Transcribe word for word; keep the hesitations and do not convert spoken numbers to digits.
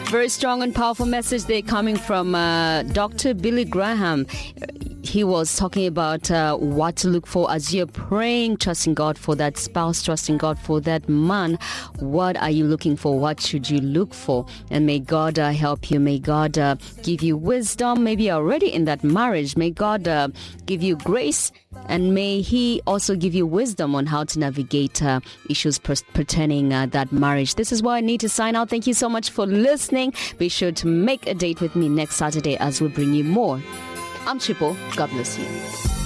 Very strong and powerful message there coming from uh, Doctor Billy Graham. He was talking about uh, what to look for as you're praying, trusting God for that spouse, trusting God for that man. What are you looking for? What should you look for? And may God uh, help you. May God uh, give you wisdom. Maybe you're already in that marriage. May God uh, give you grace. And may He also give you wisdom on how to navigate uh, issues per- pertaining uh, that marriage. This is why I need to sign out. Thank you so much for listening. Be sure to make a date with me next Saturday as we bring you more. I'm Chipo. God bless you.